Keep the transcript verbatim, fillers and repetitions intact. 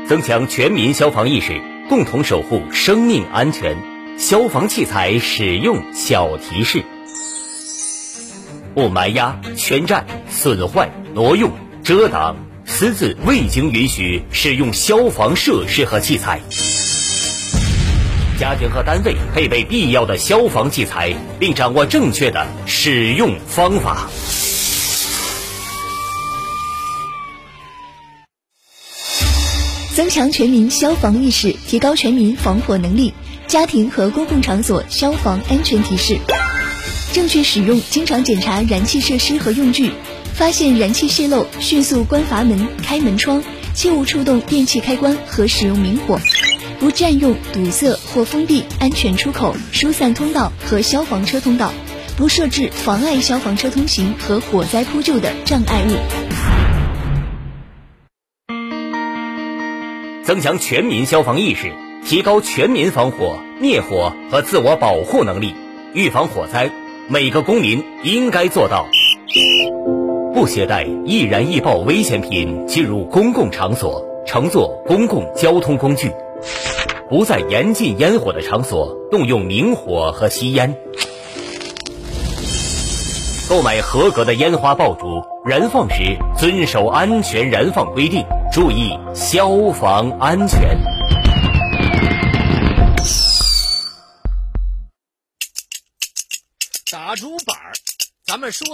增强全民消防意识，共同守护生命安全。消防器材使用小提示：不埋压、圈占、损坏、挪用、遮挡、私自未经允许使用消防设施和器材。家庭和单位配备必要的消防器材，并掌握正确的使用方法。 增强全民消防意识，提高全民防火能力。家庭和公共场所消防安全提示：正确使用，经常检查燃气设施和用具，发现燃气泄漏，迅速关阀门、开门窗，切勿触动电器开关和使用明火。不占用、堵塞或封闭安全出口、疏散通道和消防车通道，不设置妨碍消防车通行和火灾扑救的障碍物。 增强全民消防意识，提高全民防火、灭火和自我保护能力。预防火灾，每个公民应该做到：不携带易燃易爆危险品进入公共场所，乘坐公共交通工具；不在严禁烟火的场所动用明火和吸烟；购买合格的烟花爆竹，燃放时遵守安全燃放规定，注意消防安全。 打竹板，咱们说